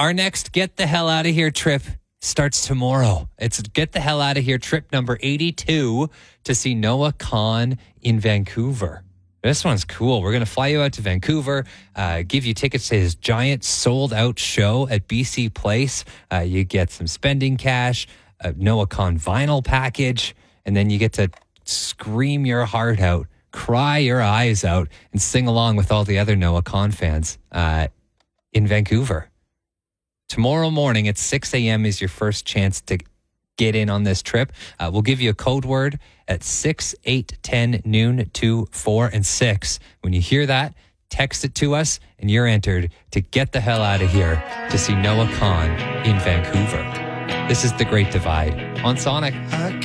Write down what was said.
Our next Get the Hell Out of Here trip starts tomorrow. It's Get the Hell Out of Here trip number 82 to see Noah Kahan in Vancouver. This one's cool. We're going to fly you out to Vancouver, give you tickets to his giant sold-out show at BC Place. You get some spending cash, a Noah Kahan vinyl package, and then you get to scream your heart out, cry your eyes out, and sing along with all the other Noah Kahan fans in Vancouver. Tomorrow morning at 6 a.m. is your first chance to get in on this trip. We'll give you a code word at 6, 8, 10, noon, 2, 4, and 6. When you hear that, text it to us, and you're entered to get the hell out of here to see Noah Kahan in Vancouver. This is The Great Divide on Sonic.